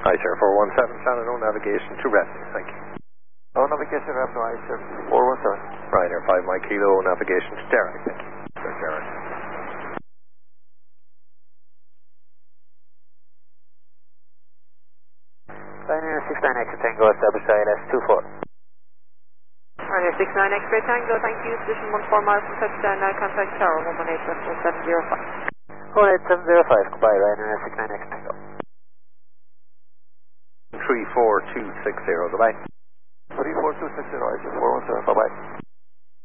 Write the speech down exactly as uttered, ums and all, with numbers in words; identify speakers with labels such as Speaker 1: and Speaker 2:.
Speaker 1: Hi, sir. four one seven, Shannon, no navigation to resting. Thank you.
Speaker 2: No navigation, rep, no, I, sir. four one seven.
Speaker 1: Ryanair five Mike Kilo, navigation to Derek. Thank you. Sir, Derek.
Speaker 2: Ryanair six nine X Tango, established I L S two four.
Speaker 3: Ryanair six nine X Tango, thank you. Position one four miles from touchdown, now contact tower one one eight one seven zero five.
Speaker 2: one eight seven zero five, goodbye, Ryanair six nine X Tango.
Speaker 1: three four two six zero, goodbye.
Speaker 2: three four two six zero, I four one seven, bye bye.